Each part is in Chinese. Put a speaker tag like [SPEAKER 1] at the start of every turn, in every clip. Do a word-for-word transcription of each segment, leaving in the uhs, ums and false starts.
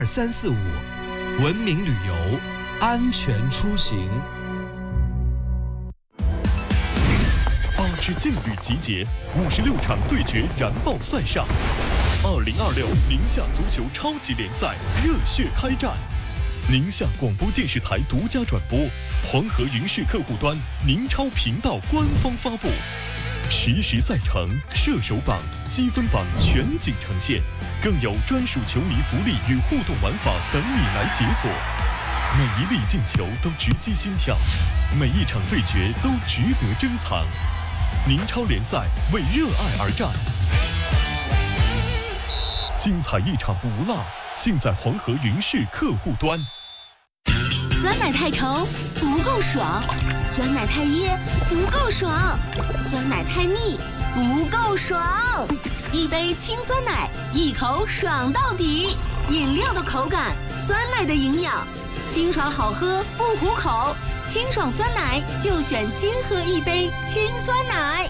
[SPEAKER 1] 三四五，文明旅游，安全出行。
[SPEAKER 2] 八支劲旅集结，五十六场对决燃爆赛上。二零二六宁夏足球超级联赛热血开战，宁夏广播电视台独家转播，黄河云视客户端、宁超频道官方发布。实时赛程、射手榜、积分榜全景呈现，更有专属球迷福利与互动玩法等你来解锁。每一粒进球都直击心跳，每一场对决都值得珍藏。宁超联赛为热爱而战，精彩一场不落，尽在黄河云视客户端。
[SPEAKER 3] 酸奶太稠不够爽，酸奶太噎不够爽，酸奶太腻不够爽。一杯清酸奶，一口爽到底。饮料的口感，酸奶的营养，清爽好喝不糊口。清爽酸奶就选金河一杯清酸奶。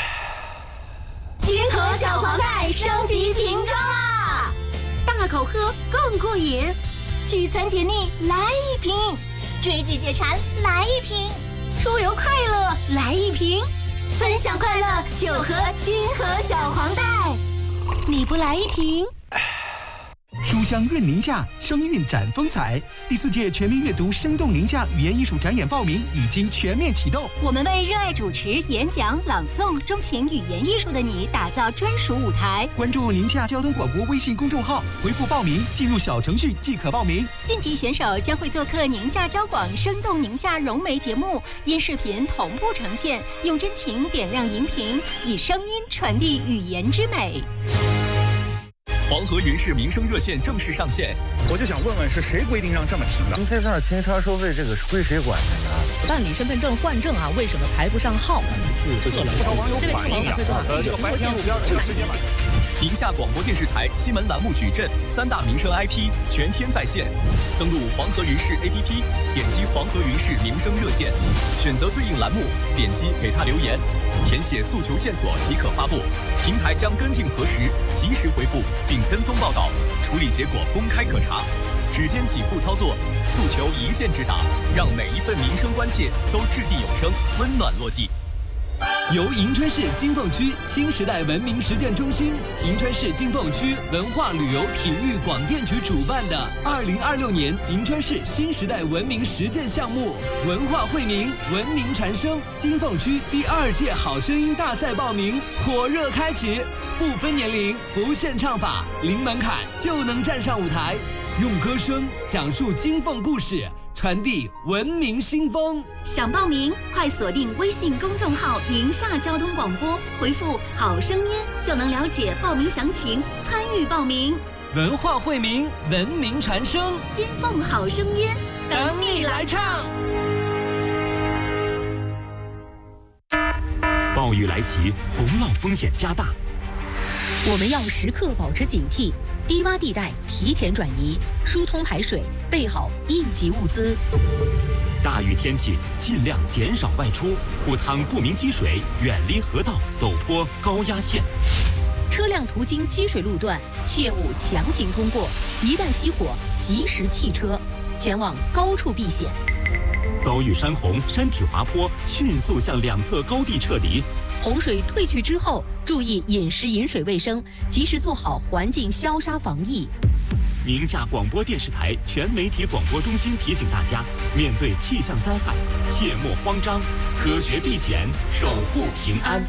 [SPEAKER 3] 金河小黄袋升级瓶装啦，大口喝更过瘾。聚餐解腻来一瓶，追剧解馋来一瓶，出游快乐来一瓶，分享快乐就喝金河小黄袋。你不来一瓶？
[SPEAKER 4] 书香润宁夏，声韵展风采。第四届全民阅读生动宁夏语言艺术展演报名已经全面启动。
[SPEAKER 3] 我们为热爱主持、演讲、朗诵、钟情语言艺术的你打造专属舞台。
[SPEAKER 4] 关注宁夏交通广播微信公众号，回复报名进入小程序即可报名。
[SPEAKER 3] 晋级选手将会做客宁夏交广生动宁夏融媒节目，因视频同步呈现，用真情点亮荧屏，以声音传递语言之美。
[SPEAKER 5] 黄河云视民生热线正式上线，
[SPEAKER 6] 我就想问问是谁规定让这么停的？
[SPEAKER 7] 您在这儿停车收费，这个是归谁管的呢？
[SPEAKER 8] 办理身份证换证啊，为什么排不上号？
[SPEAKER 6] 自测了，不少网友反映呀，呃，这个白天路标这个直接买。
[SPEAKER 5] 宁夏广播电视台新闻栏目矩阵三大民生 I P 全天在线，登录黄河云视 A P P， 点击黄河云视民生热线，选择对应栏目，点击给他留言，填写诉求线索即可发布，平台将跟进核实，及时回复并跟踪报道，处理结果公开可查。只见几步操作，诉求一键直达，让每一份民生关切都掷地有声，温暖落地。
[SPEAKER 1] 由银川市金凤区新时代文明实践中心、银川市金凤区文化旅游体育广电局主办的二零二六年银川市新时代文明实践项目“文化惠民，文明传声”金凤区第二届好声音大赛报名火热开启，不分年龄，不限唱法，零门槛就能站上舞台，用歌声讲述金凤故事，传递文明新风。
[SPEAKER 3] 想报名，快锁定微信公众号“宁夏交通广播”，回复“好声音”就能了解报名详情，参与报名。
[SPEAKER 1] 文化惠民，文明传声，
[SPEAKER 3] 金凤好声音，
[SPEAKER 1] 等你来唱。
[SPEAKER 9] 暴雨来袭，洪涝风险加大，
[SPEAKER 8] 我们要时刻保持警惕。低洼地带提前转移，疏通排水，备好应急物资。
[SPEAKER 9] 大雨天气尽量减少外出，不趟不明积水，远离河道、陡坡、高压线。
[SPEAKER 8] 车辆途经积水路段，切勿强行通过。一旦熄火，及时弃车，前往高处避险。
[SPEAKER 9] 遭遇山洪、山体滑坡，迅速向两侧高地撤离。
[SPEAKER 8] 洪水退去之后，注意饮食饮水卫生，及时做好环境消杀防疫。
[SPEAKER 9] 宁夏广播电视台全媒体广播中心提醒大家，面对气象灾害，切莫慌张，科学避险，守护平安。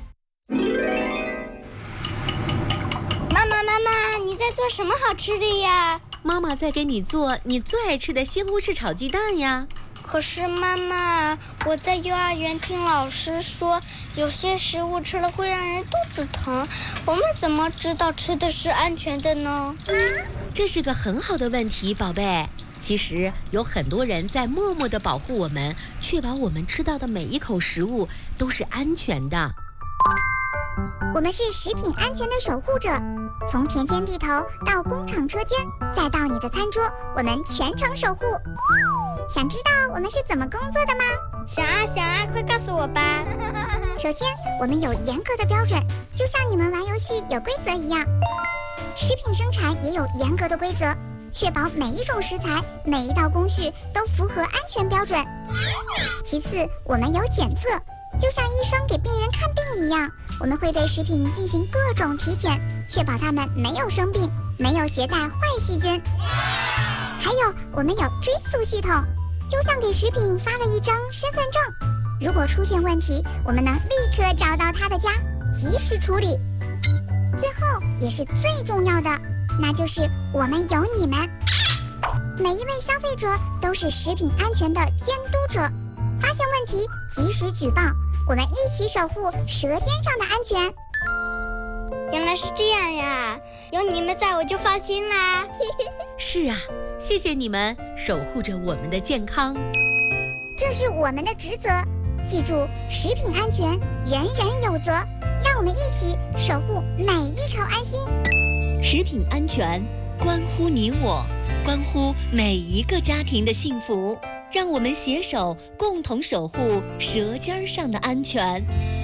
[SPEAKER 10] 妈妈，妈妈，你在做什么好吃的呀？
[SPEAKER 3] 妈妈在给你做你最爱吃的西红柿炒鸡蛋呀。
[SPEAKER 10] 可是妈妈，我在幼儿园听老师说，有些食物吃了会让人肚子疼，我们怎么知道吃的是安全的呢？
[SPEAKER 3] 这是个很好的问题，宝贝。其实有很多人在默默地保护我们，确保我们吃到的每一口食物都是安全的。
[SPEAKER 11] 我们是食品安全的守护者，从田间地头到工厂车间，再到你的餐桌，我们全程守护。想知道我们是怎么工作的吗？
[SPEAKER 10] 想啊想啊，快告诉我吧。
[SPEAKER 11] 首先，我们有严格的标准，就像你们玩游戏有规则一样，食品生产也有严格的规则。 确保每一种食材、每一道工序都符合安全标准。其次，我们有检测，就像医生给病人看病一样，我们会对食品进行各种体检，确保它们没有生病，没有携带坏细菌。还有，我们有追溯系统，就像给食品发了一张身份证，如果出现问题，我们能立刻找到他的家，及时处理。最后也是最重要的，那就是我们有你们，每一位消费者都是食品安全的监督者，发现问题及时举报，我们一起守护舌尖上的安全。
[SPEAKER 10] 原来是这样呀，有你们在我就放心啦。
[SPEAKER 8] 是啊，谢谢你们守护着我们的健康，
[SPEAKER 11] 这是我们的职责。记住，食品安全人人有责，让我们一起守护每一口安心。
[SPEAKER 12] 食品安全关乎你我，关乎每一个家庭的幸福，让我们携手共同守护舌尖上的安全。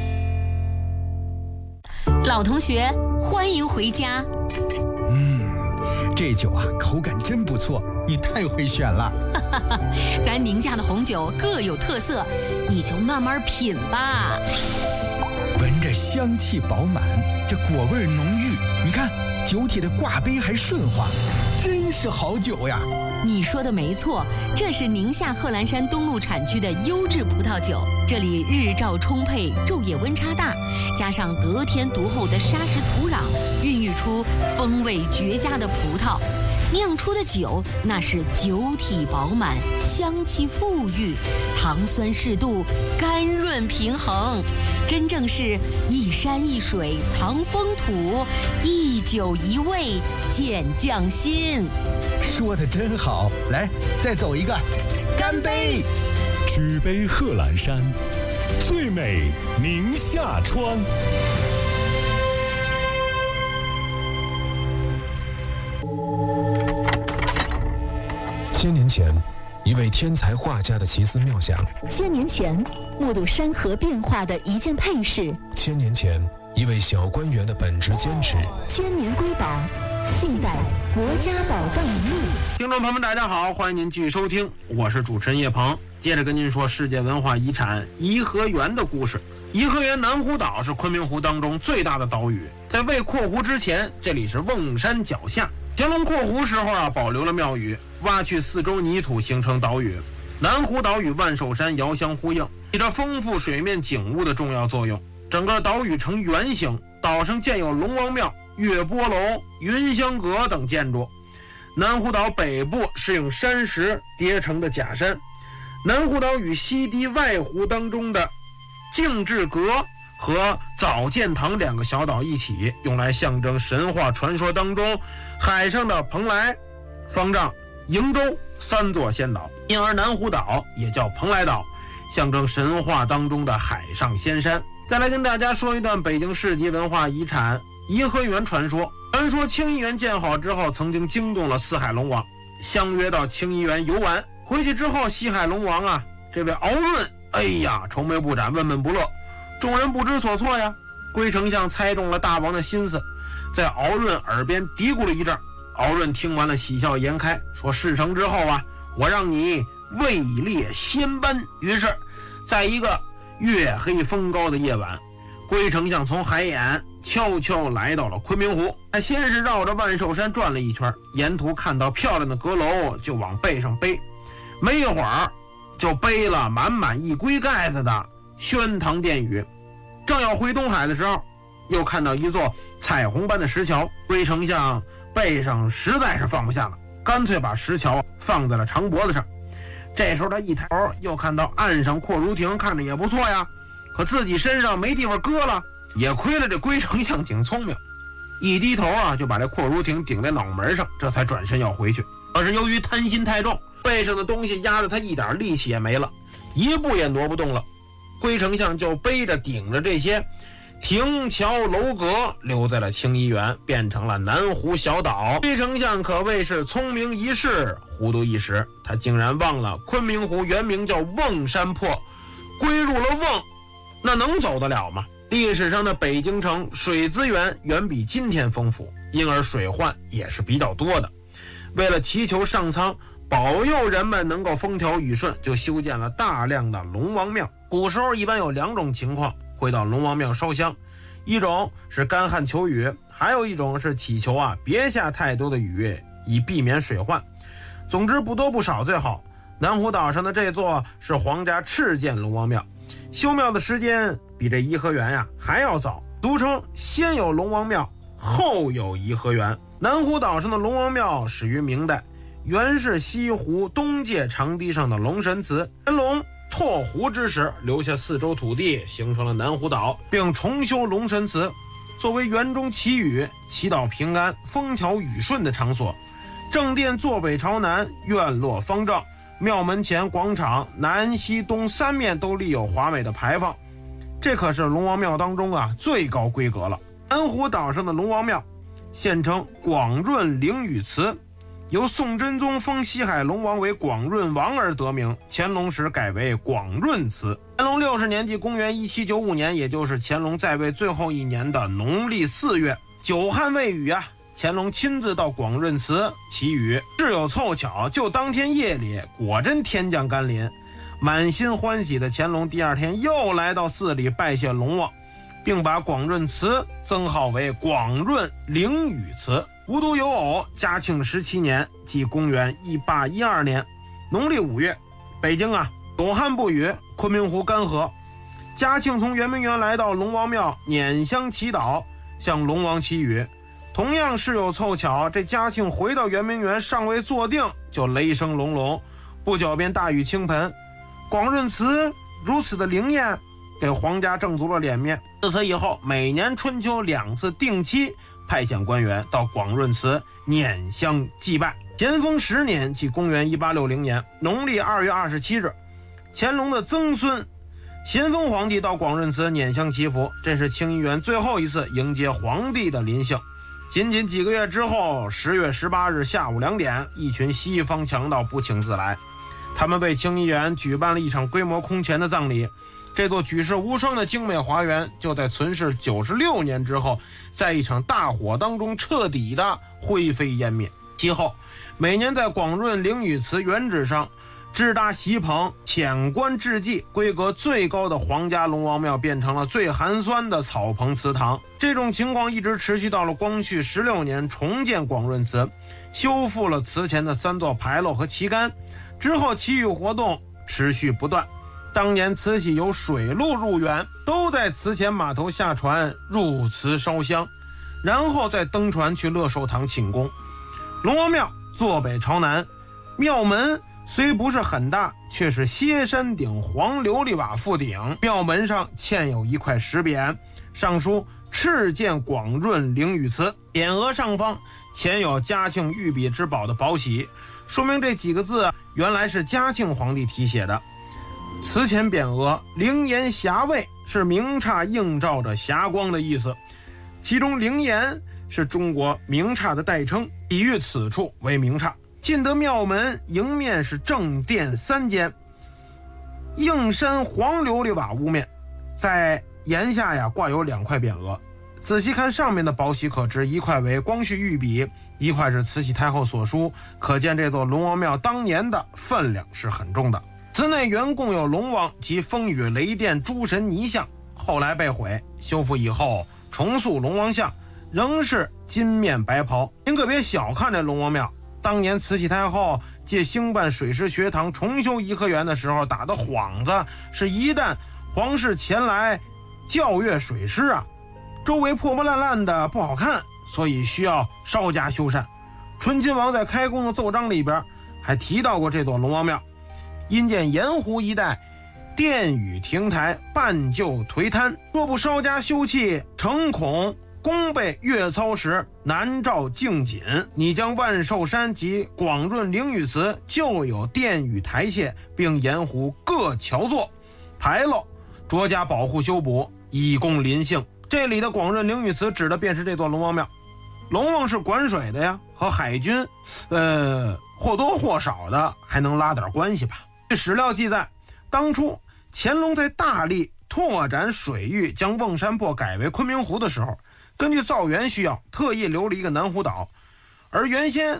[SPEAKER 8] 老同学，欢迎回家。
[SPEAKER 4] 嗯，这酒啊，口感真不错，你太会选了。
[SPEAKER 8] 咱宁夏的红酒各有特色，你就慢慢品吧。
[SPEAKER 4] 闻着香气饱满，这果味浓郁，你看酒体的挂杯还顺滑，真是好酒呀。
[SPEAKER 8] 你说的没错，这是宁夏贺兰山东路产区的优质葡萄酒，这里日照充沛，昼夜温差大，加上得天独厚的沙石土壤，孕育出风味绝佳的葡萄，酿出的酒那是酒体饱满，香气馥郁，糖酸适度，甘润平衡，真正是一山一水藏风土，一酒一味见匠心。
[SPEAKER 4] 说得真好，来，再走一个，干杯！
[SPEAKER 2] 举杯贺兰山，最美宁夏川。
[SPEAKER 13] 千年前，一位天才画家的奇思妙想；
[SPEAKER 12] 千年前，目睹山河变化的一件配饰；
[SPEAKER 13] 千年前，一位小官员的本职坚持；
[SPEAKER 12] 千年瑰宝，尽在国家宝藏名录。
[SPEAKER 14] 听众朋友们，大家好，欢迎您继续收听，我是主持人叶鹏，接着跟您说世界文化遗产颐和园的故事。颐和园南湖岛是昆明湖当中最大的岛屿，在未扩湖之前，这里是瓮山脚下。乾隆扩湖时候啊，保留了庙宇，挖去四周泥土，形成岛屿。南湖岛与万寿山遥相呼应，起着丰富水面景物的重要作用。整个岛屿呈圆形，岛上建有龙王庙、月波楼、云香阁等建筑。南湖岛北部是用山石叠成的假山，南湖岛与西堤外湖当中的静治阁和早建堂两个小岛一起，用来象征神话传说当中海上的蓬莱、方丈、瀛洲三座仙岛，因而南湖岛也叫蓬莱岛，象征神话当中的海上仙山。再来跟大家说一段北京市级文化遗产颐和园传说。传说清漪园建好之后，曾经惊动了四海龙王，相约到清漪园游玩。回去之后，西海龙王啊，这位敖闰，哎呀，愁眉不展，闷闷不乐，众人不知所措呀。龟丞相猜中了大王的心思，在敖闰耳边嘀咕了一阵。敖闰听完了，喜笑颜开，说事成之后啊，我让你位列仙班。于是在一个月黑风高的夜晚，龟丞相从海眼悄悄来到了昆明湖，他先是绕着万寿山转了一圈，沿途看到漂亮的阁楼就往背上背，没一会儿就背了满满一龟盖子的轩堂殿宇。正要回东海的时候，又看到一座彩虹般的石桥，龟丞相背上实在是放不下了，干脆把石桥放在了长脖子上。这时候他一抬头，又看到岸上阔如亭，看着也不错呀，可自己身上没地方搁了，也亏了这龟丞相挺聪明，一低头啊，就把这阔如亭顶在脑门上，这才转身要回去。可是由于贪心太重，背上的东西压着他一点力气也没了，一步也挪不动了。龟丞相就背着顶着这些亭桥楼阁，留在了清漪园，变成了南湖小岛。龟丞相可谓是聪明一世，糊涂一时，他竟然忘了昆明湖原名叫瓮山泊，归入了瓮，那能走得了吗？历史上的北京城水资源远比今天丰富，因而水患也是比较多的。 为了祈求上苍保佑人们能够风调雨顺，就修建了大量的龙王庙。古时候一般有两种情况会到龙王庙烧香，一种是干旱求雨，还有一种是祈求啊别下太多的雨，以避免水患。总之不多不少最好。南湖岛上的这座是皇家敕建龙王庙，修庙的时间比这颐和园呀还要早，俗称先有龙王庙后有颐和园。南湖岛上的龙王庙始于明代，原是西湖东界长堤上的龙神祠。乾隆拓湖之时留下四周土地，形成了南湖岛，并重修龙神祠，作为园中祈雨、祈祷平安、风调雨顺的场所。正殿坐北朝南，院落方正，庙门前广场南西东三面都立有华美的牌坊，这可是龙王庙当中啊最高规格了。南湖岛上的龙王庙现称广润灵雨祠，由宋真宗封西海龙王为广润王而得名，乾隆时改为广润祠。乾隆六十年即公元一七九五年，也就是乾隆在位最后一年的农历四月，久旱未雨啊，乾隆亲自到广润祠祈雨，事有凑巧，就当天夜里果真天降甘霖。满心欢喜的乾隆第二天又来到寺里拜谢龙王，并把广润祠增号为广润灵雨祠。无独有偶，嘉庆十七年即公元一八一二年农历五月，北京啊久旱不雨，昆明湖干涸，嘉庆从圆明园来到龙王庙拈香祈祷，向龙王祈雨。同样事有凑巧，这嘉庆回到圆明园尚未坐定，就雷声隆隆，不久便大雨倾盆。广润祠如此的灵验，给皇家挣足了脸面。自此以后，每年春秋两次定期派遣官员到广润祠拈香祭拜。咸丰十年即公元一八六零年农历二月二十七日，乾隆的曾孙咸丰皇帝到广润祠拈香祈福，这是清漪园最后一次迎接皇帝的临幸。仅仅几个月之后，十月十八日下午两点，一群西方强盗不请自来，他们为清漪园举办了一场规模空前的葬礼。这座举世无双的精美花园就在存世九十六年之后，在一场大火当中彻底的灰飞烟灭。其后每年在广润灵雨祠原址上支搭席棚，遣官致祭，规格最高的皇家龙王庙变成了最寒酸的草棚祠堂。这种情况一直持续到了光绪十六年重建广润祠，修复了祠前的三座牌楼和旗杆，之后祈雨活动持续不断。当年慈禧由水路入园，都在祠前码头下船入祠烧香，然后再登船去乐寿堂请功。龙王庙坐北朝南，庙门虽不是很大，却是歇山顶黄琉璃瓦覆顶，庙门上嵌有一块石匾，上书敕建广润灵雨祠，匾额上方嵌有嘉庆御笔之宝的宝玺，说明这几个字原来是嘉庆皇帝题写的。祠前匾额灵岩霞蔚，是明刹映照着霞光的意思，其中灵岩是中国明刹的代称，比喻此处为明刹。进得庙门，迎面是正殿三间，映山黄琉璃瓦屋面，在檐下呀挂有两块匾额，仔细看上面的宝玺可知，一块为光绪御笔，一块是慈禧太后所书，可见这座龙王庙当年的分量是很重的。祠内原共有龙王及风雨雷电诸神泥像，后来被毁，修复以后重塑龙王像，仍是金面白袍。您可别小看这龙王庙，当年慈禧太后借兴办水师学堂重修颐和园的时候打的幌子，是一旦皇室前来教阅水师啊，周围破破烂烂的不好看，所以需要稍加修缮。醇亲王在开工的奏章里边还提到过这座龙王庙，因见盐湖一带殿宇亭台半旧颓摊，若不稍加修葺，诚恐功备越操时难照敬谨。你将万寿山及广润灵雨祠旧有殿宇台榭，并盐湖各桥座牌楼着加保护修补，以供临幸。这里的广润灵雨祠指的便是这座龙王庙。龙王是管水的呀，和海军呃或多或少的还能拉点关系吧。据史料记载，当初乾隆在大力拓展水域，将瓮山泊改为昆明湖的时候，根据造园需要，特意留了一个南湖岛。而原先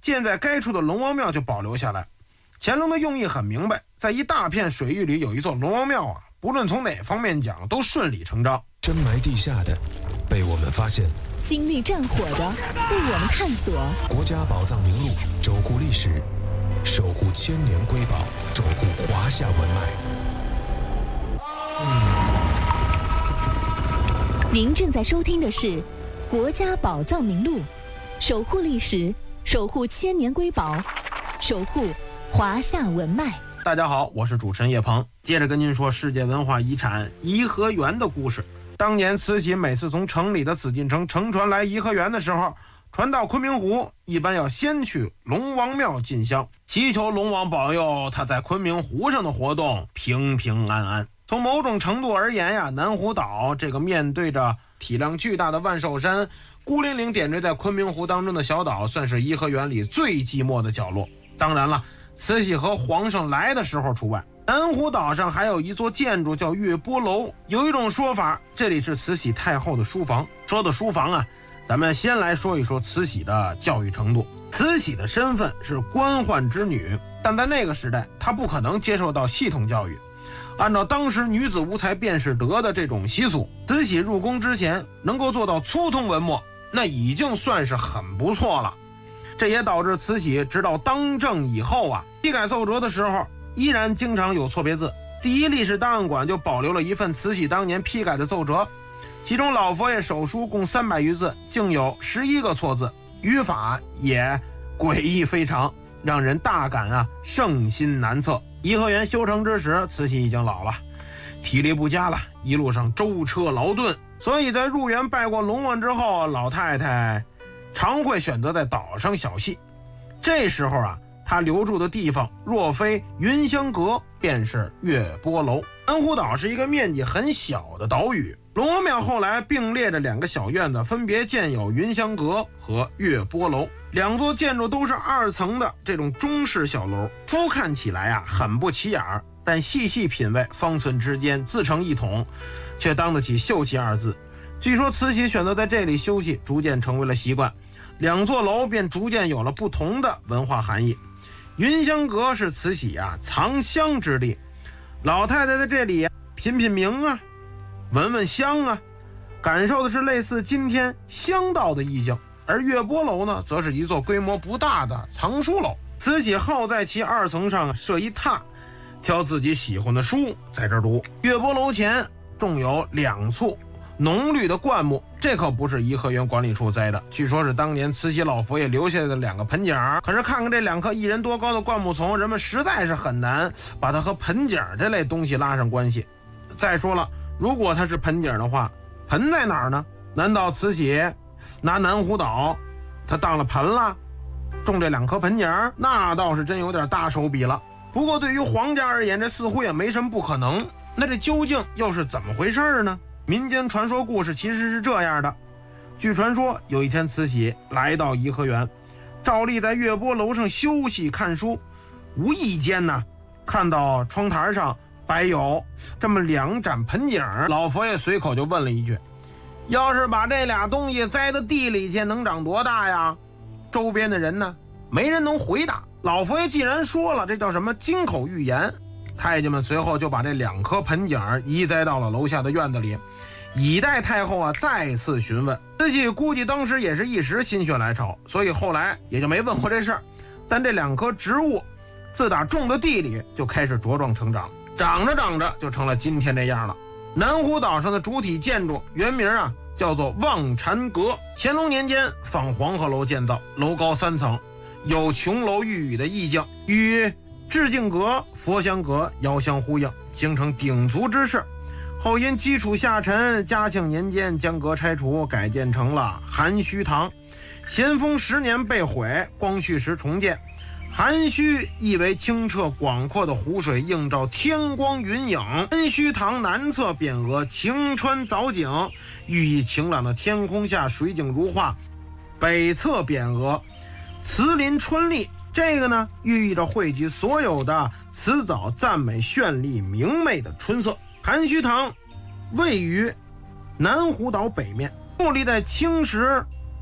[SPEAKER 14] 建在该处的龙王庙就保留下来。乾隆的用意很明白，在一大片水域里有一座龙王庙啊，不论从哪方面讲都顺理成章。
[SPEAKER 13] 深埋地下的被我们发现，
[SPEAKER 12] 经历战火的被我们探索。
[SPEAKER 13] 国家宝藏名录，守护历史，守护千年瑰宝，守护华夏文脉。
[SPEAKER 12] 您正在收听的是《国家宝藏名录》，守护历史，守护千年瑰宝，守护华夏文脉。
[SPEAKER 14] 大家好，我是主持人叶鹏，接着跟您说世界文化遗产颐和园的故事。当年慈禧每次从城里的紫禁城乘船来颐和园的时候，船到昆明湖一般要先去龙王庙进香，祈求龙王保佑他在昆明湖上的活动平平安安。从某种程度而言呀，南湖岛这个面对着体量巨大的万寿山，孤零零点缀在昆明湖当中的小岛，算是颐和园里最寂寞的角落。当然了，慈禧和皇上来的时候除外。南湖岛上还有一座建筑叫月波楼，有一种说法，这里是慈禧太后的书房。说到书房啊，咱们先来说一说慈禧的教育程度。慈禧的身份是官宦之女，但在那个时代，她不可能接受到系统教育。按照当时女子无才便是德的这种习俗，慈禧入宫之前能够做到粗通文墨，那已经算是很不错了。这也导致慈禧直到当政以后啊，批改奏折的时候依然经常有错别字。第一历史档案馆就保留了一份慈禧当年批改的奏折，其中老佛爷手书共三百余字，竟有十一个错字，语法也诡异非常，让人大感啊圣心难测。颐和园修成之时，慈禧已经老了，体力不佳了，一路上舟车劳顿，所以在入园拜过龙王之后，老太太常会选择在岛上小憩。这时候啊，她留住的地方若非云香阁，便是月波楼。南湖岛是一个面积很小的岛屿，龙王庙后来并列着两个小院子，分别建有云香阁和月波楼。两座建筑都是二层的这种中式小楼，初看起来啊很不起眼儿，但细细品味，方寸之间自成一统，却当得起秀气二字。据说慈禧选择在这里休息，逐渐成为了习惯，两座楼便逐渐有了不同的文化含义。云香阁是慈禧啊藏香之地，老太太在这里品品茗啊，闻闻香啊，感受的是类似今天香道的意境。而月波楼呢，则是一座规模不大的藏书楼。慈禧好在其二层上设一榻，挑自己喜欢的书在这儿读。月波楼前种有两簇浓绿的灌木，这可不是颐和园管理处栽的，据说是当年慈禧老佛爷留下来的两个盆景。可是看看这两棵一人多高的灌木丛，人们实在是很难把它和盆景这类东西拉上关系。再说了，如果它是盆景的话，盆在哪儿呢？难道慈禧拿南湖岛他当了盆了，种这两棵盆景，那倒是真有点大手笔了。不过对于皇家而言，这似乎也没什么不可能。那这究竟又是怎么回事呢？民间传说故事其实是这样的。据传说，有一天慈禧来到颐和园，照例在月波楼上休息看书，无意间呢看到窗台上摆有这么两盏盆景，老佛爷随口就问了一句，要是把这俩东西栽到地里去，能长多大呀？周边的人呢，没人能回答。老佛爷既然说了，这叫什么金口玉言。太监们随后就把这两颗盆景移栽到了楼下的院子里，以待太后啊再次询问。慈禧估计当时也是一时心血来潮，所以后来也就没问过这事儿。但这两棵植物自打种到地里就开始茁壮成长，长着长着就成了今天这样了。南湖岛上的主体建筑原名啊叫做望禅阁，乾隆年间仿黄鹤楼建造，楼高三层，有琼楼玉宇的意境，与致敬阁、佛香阁遥相呼应，形成鼎足之势。后因基础下沉，嘉庆年间将阁拆除，改建成了含虚堂。咸丰十年被毁，光绪时重建。含虚意为清澈广阔的湖水映照天光云影，含虚堂南侧匾额晴川藻井，寓意晴朗的天空下水景如画。北侧匾额慈林春丽，这个呢寓意着汇集所有的辞藻赞美绚丽明媚的春色。含虚堂位于南湖岛北面，矗立在青石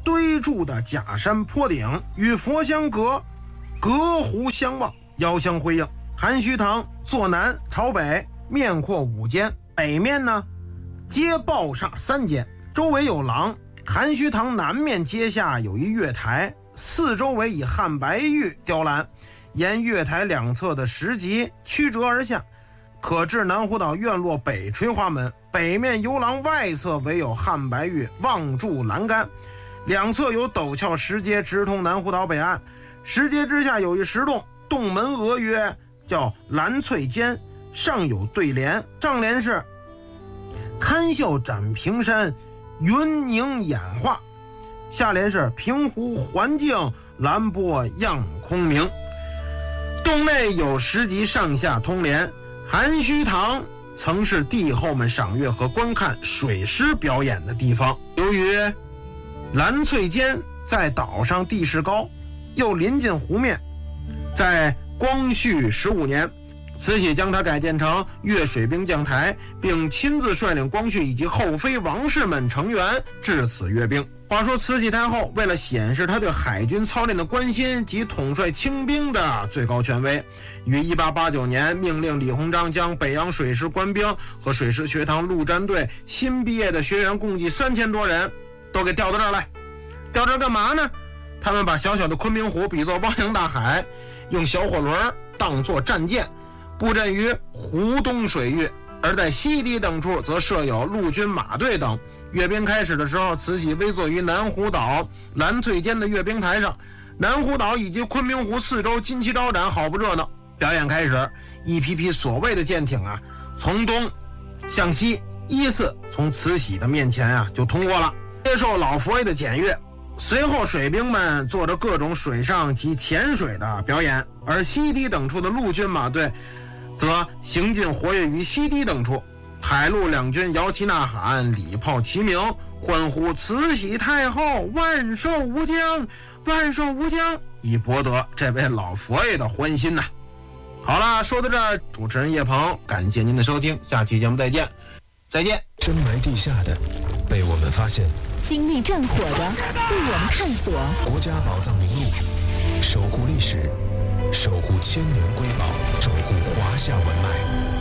[SPEAKER 14] 堆筑的假山坡顶，与佛相隔，隔湖相望，遥相辉映。含虚堂坐南朝北，面阔五间，北面呢接抱厦三间，周围有廊。含虚堂南面阶下有一月台，四周围以汉白玉雕栏，沿月台两侧的石级曲折而下，可至南湖岛院落北垂花门。北面游廊外侧围有汉白玉望柱栏杆，两侧有陡峭石阶直通南湖岛北岸。石阶之下有一石洞，洞门额曰叫蓝翠间，上有对联，上联是堪笑展平山，云凝演化，下联是平湖环境，蓝波漾空明。洞内有石级上下通连。含虚堂曾是帝后们赏月和观看水师表演的地方。由于蓝翠间在岛上地势高，又临近湖面，在光绪十五年，慈禧将它改建成粤水兵将台，并亲自率领光绪以及后妃王氏们成员至此阅兵。话说慈禧太后为了显示她对海军操练的关心及统帅清兵的最高权威，于一八八九年命令李鸿章将北洋水师官兵和水师学堂陆战队新毕业的学员共计三千多人都给调到这儿来。调这儿干嘛呢？他们把小小的昆明湖比作汪洋大海，用小火轮当作战舰，布阵于湖东水域，而在西堤等处则设有陆军马队等。阅兵开始的时候，慈禧微坐于南湖岛蓝翠间的阅兵台上，南湖岛以及昆明湖四周金旗招展，好不热闹。表演开始，一批批所谓的舰艇啊，从东向西依次从慈禧的面前啊就通过了，接受老佛爷的检阅。随后水兵们做着各种水上及潜水的表演，而西堤等处的陆军马队则行进活跃于西堤等处。海陆两军摇旗呐喊，礼炮齐鸣，欢呼慈禧太后万寿无疆，万寿无疆，以博得这位老佛爷的欢心呐。好了，说到这儿，主持人叶鹏，感谢您的收听，下期节目再见，再见。
[SPEAKER 13] 深埋地下的被我们发现，
[SPEAKER 8] 经历战火的被我们探索，
[SPEAKER 13] 国家宝藏名录，守护历史，守护千年瑰宝，守护华夏文脉。